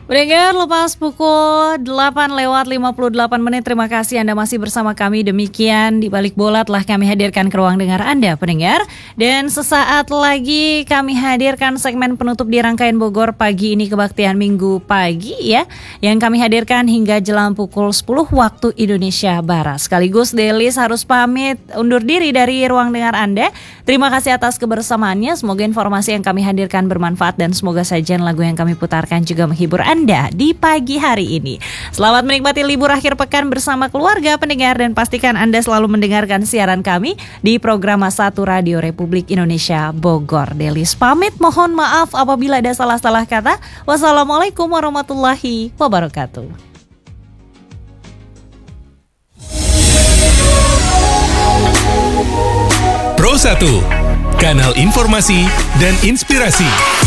Pendengar, lepas pukul 8:58 terima kasih Anda masih bersama kami. Demikian di Balik Bola telah kami hadirkan ke ruang dengar Anda, pendengar. Dan sesaat lagi kami hadirkan segmen penutup di Rangkaian Bogor Pagi Ini, Kebaktian Minggu Pagi ya, yang kami hadirkan hingga jelang pukul 10 waktu Indonesia Barat. Sekaligus Delis harus pamit undur diri dari ruang dengar Anda. Terima kasih atas kebersamaannya. Semoga informasi yang kami hadirkan bermanfaat dan semoga sajian lagu yang kami putarkan juga menghibur Anda di pagi hari ini. Selamat menikmati libur akhir pekan bersama keluarga, pendengar, dan pastikan Anda selalu mendengarkan siaran kami di program 1 Radio Republik Indonesia Bogor. Delis pamit, mohon maaf apabila ada salah-salah kata. Wassalamualaikum warahmatullahi wabarakatuh. Pro 1, kanal informasi dan inspirasi.